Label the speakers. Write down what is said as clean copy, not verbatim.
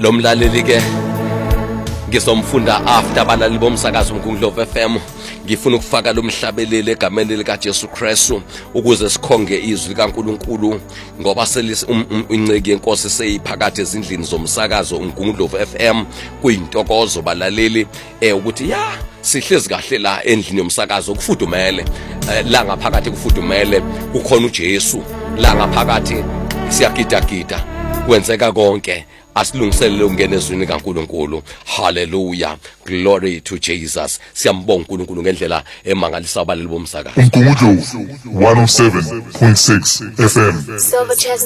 Speaker 1: lo mlaleli ke ngizomfunda after abalali bomsakazo uMgungundlovu FM. Ngifuna ukufaka lo mhlabeleli egameni lika Jesu Kristu ukuze sikhonge izwi kaNkuluNkulu ngoba inceki yenkosi seyiphakathi ezindlini zomsakazo uMgungundlovu FM. Kuyintokozo balaleli ukuthi sihlezi kahle la endlini yomsakazo kufudumele la ngaphakathi kufudumele kukhona uJesu la ngaphakathi siyagidagida kwenzeka konke asilungiselele ukungena ezwini kaNkuluNkulu. Hallelujah, glory to Jesus. Siyambonga uNkulunkulu ngendlela emangalisa abalali bomsakazo.
Speaker 2: uMgungundlovu 107.6 FM.